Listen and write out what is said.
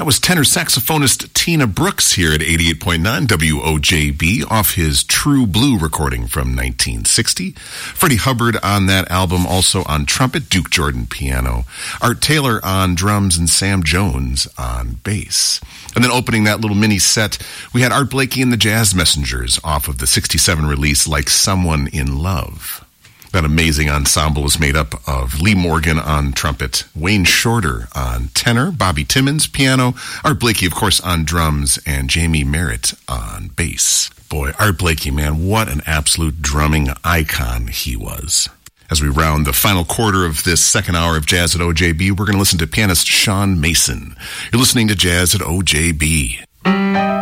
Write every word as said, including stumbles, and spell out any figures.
That was tenor saxophonist Tina Brooks here at eighty-eight point nine W O J B off his True Blue recording from nineteen sixty. Freddie Hubbard on that album, also on trumpet, Duke Jordan piano, Art Taylor on drums, and Sam Jones on bass. And then opening that little mini set, we had Art Blakey and the Jazz Messengers off of the sixty-seven release Like Someone in Love. That amazing ensemble is made up of Lee Morgan on trumpet, Wayne Shorter on tenor, Bobby Timmons piano, Art Blakey, of course, on drums, and Jamie Merritt on bass. Boy, Art Blakey, man, what an absolute drumming icon he was. As we round the final quarter of this second hour of Jazz at O J B, we're going to listen to pianist Sean Mason. You're listening to Jazz at O J B.